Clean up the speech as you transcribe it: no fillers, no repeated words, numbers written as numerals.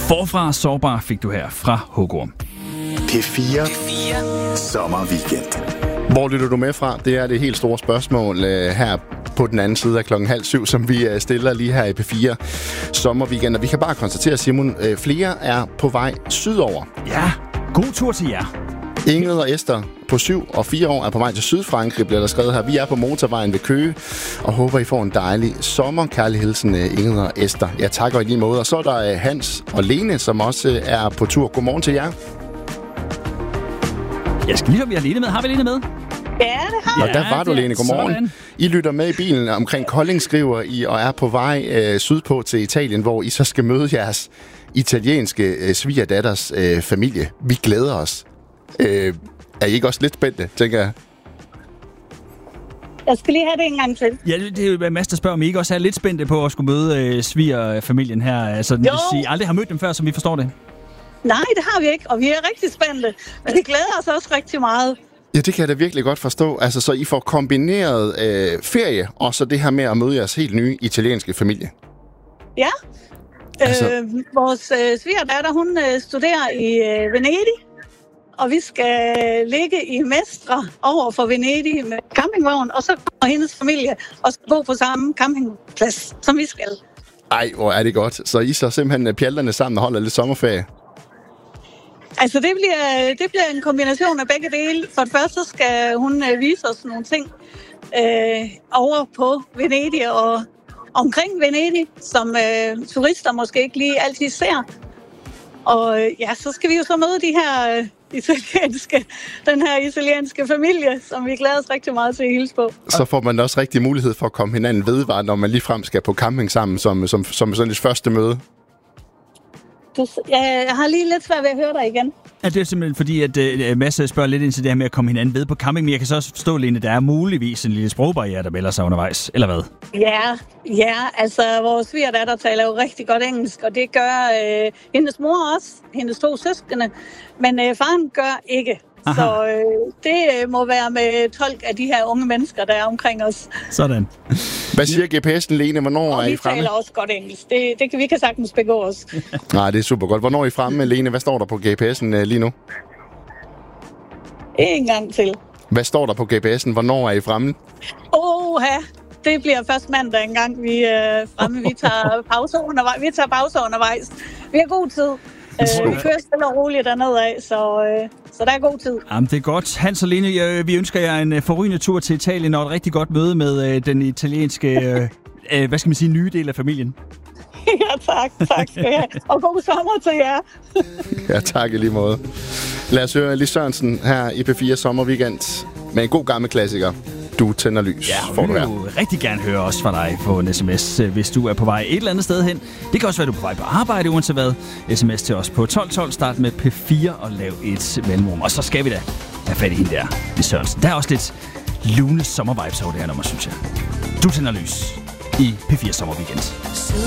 Forfra sårbar fik du her fra Hugo. P4 Sommerweekend. Hvor lytter du med fra? Det er det helt store spørgsmål her på den anden side af 6:30, som vi stiller lige her i P4 Sommerweekend. Og vi kan bare konstatere, Simon, flere er på vej sydover. Ja, god tur til jer. Ingrid og Esther på 7 og 4 år er på vej til Sydfrankrig, bliver der skrevet her. Vi er på motorvejen ved Køge og håber, I får en dejlig sommer. Kærlig hilsen, Ingrid og Esther. Jeg takker i lige måde. Og så er der Hans og Lene, som også er på tur. Godmorgen til jer. Jeg skal lige høre, vi har Lene med. Har vi Lene med? Ja, det har Og der var du, Lene. Godmorgen. Sådan. I lytter med i bilen omkring Kolding, skriver I, og er på vej sydpå til Italien, hvor I så skal møde jeres italienske svigerdatters familie. Vi glæder os. Er I ikke også lidt spændte, tænker jeg? Jeg skal lige have det en gang til. Ja, det er jo Mads, der spørger, om I ikke også er lidt spændte på at skulle møde svigerfamilien her. Altså, det vil sige, I aldrig har mødt dem før, som vi forstår det. Nej, det har vi ikke, og vi er rigtig spændte. Men vi glæder os også rigtig meget. Ja, det kan jeg da virkelig godt forstå. Altså, så I får kombineret ferie, og så det her med at møde jeres helt nye italienske familie. Ja. Altså... Vores svigerdatter, hun studerer i Venedig. Og vi skal ligge i Mestre over for Venedig med campingvogn, og så kommer hendes familie og skal bo på samme campingplads, som vi skal. Ej, hvor er det godt. Så I så simpelthen pjalterne sammen og holder lidt sommerferie? Altså, det bliver en kombination af begge dele. For det første så skal hun vise os nogle ting over på Venedig og omkring Venedig, som turister måske ikke lige altid ser. Og ja, så skal vi jo så møde den her italienske familie, som vi glæder os rigtig meget til at hilse på. Så får man også rigtig mulighed for at komme hinanden ved, når man ligefrem skal på camping sammen, som sådan et første møde. Jeg har lige lidt svært ved at høre dig igen. Ja, det er simpelthen fordi, at Mads spørger lidt ind til det her med at komme hinanden ved på camping, men jeg kan så også forstå, Lene, der er muligvis en lille sprogbarriere, der melder sig undervejs, eller hvad? Ja, altså vores svigerdatter taler jo rigtig godt engelsk, og det gør hendes mor også, hendes 2 søskende, men faren gør ikke. Aha. Så det må være med tolk af de her unge mennesker, der er omkring os. Sådan. Hvad siger GPS'en, Lene? Hvornår er I fremme? Og vi taler også godt engelsk. Vi kan sagtens begå os. Nej, det er super godt. Hvornår er I fremme, Lene? Hvad står der på GPS'en lige nu? En gang til. Hvad står der på GPS'en? Hvornår er I fremme? Det bliver først mandag engang, vi er fremme. Vi tager pauser undervejs. Vi har god tid. Vi kører stille og roligt dernede af, så der er god tid. Jamen, det er godt. Hans og Lene, vi ønsker jer en forrygende tur til Italien og et rigtig godt møde med den italienske, nye del af familien. Ja, tak skal jeg have. Og god sommer til jer. Ja, tak i lige måde. Lad os høre Lis Sørensen her i P4 Sommerweekend med en god gammel klassiker. Du tænder lys. Ja, vi vil jo rigtig gerne høre også fra dig på en sms, hvis du er på vej et eller andet sted hen. Det kan også være, du er på vej på arbejde, uanset hvad. Sms til os på 1212, start med P4 og lav et mellemrum. Og så skal vi da have fat i hende der, Lis Sørensen. Der er også lidt lune sommervibes over det her nummer, synes jeg. Du tænder lys i P4 Sommerweekend.